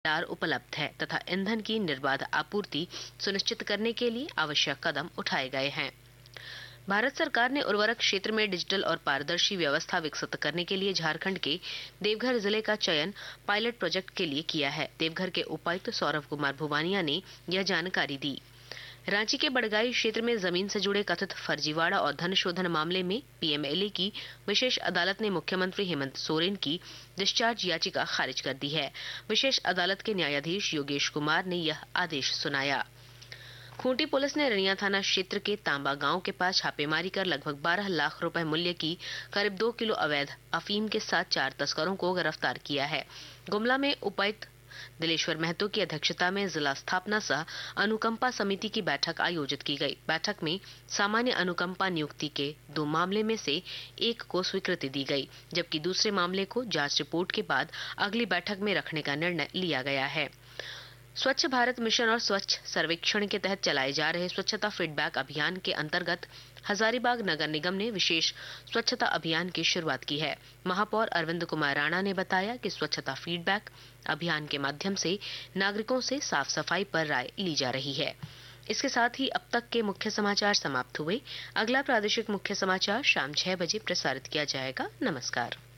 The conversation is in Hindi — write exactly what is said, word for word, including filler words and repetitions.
भंडार उपलब्ध है तथा ईंधन की निर्बाध आपूर्ति सुनिश्चित करने के लिए आवश्यक कदम उठाए गए हैं। भारत सरकार ने उर्वरक क्षेत्र में डिजिटल और पारदर्शी व्यवस्था विकसित करने के लिए झारखंड के देवघर जिले का चयन पायलट प्रोजेक्ट के लिए किया है। देवघर के उपायुक्त सौरभ कुमार भुवानिया ने यह जानकारी दी। रांची के बड़गाई क्षेत्र में जमीन से जुड़े कथित फर्जीवाड़ा और धन शोधन मामले में पीएमएलए की विशेष अदालत ने मुख्यमंत्री हेमंत सोरेन की डिस्चार्ज याचिका खारिज कर दी है। विशेष अदालत के न्यायाधीश योगेश कुमार ने यह आदेश सुनाया। खूंटी पुलिस ने रनिया थाना क्षेत्र के तांबा गांव के पास छापेमारी कर लगभग बारह लाख रुपए मूल्य की करीब दो किलो अवैध अफीम के साथ चार तस्करों को गिरफ्तार किया है। गुमला में उपायुक्त दिलेश्वर महतो की अध्यक्षता में जिला स्थापना सह अनुकंपा समिति की बैठक आयोजित की गई। बैठक में सामान्य अनुकंपा नियुक्ति के दो मामले में से एक को स्वीकृति दी गई, जबकि दूसरे मामले को जांच रिपोर्ट के बाद अगली बैठक में रखने का निर्णय लिया गया है। स्वच्छ भारत मिशन और स्वच्छ सर्वेक्षण के तहत चलाए जा रहे स्वच्छता फीडबैक अभियान के अंतर्गत हजारीबाग नगर निगम ने विशेष स्वच्छता अभियान की शुरुआत की है। महापौर अरविंद कुमार राणा ने बताया कि स्वच्छता फीडबैक अभियान के माध्यम से नागरिकों से साफ सफाई पर राय ली जा रही है। इसके साथ ही अब तक के मुख्य समाचार समाप्त हुए। अगला प्रादेशिक मुख्य समाचार शाम छह बजे प्रसारित किया जाएगा। नमस्कार।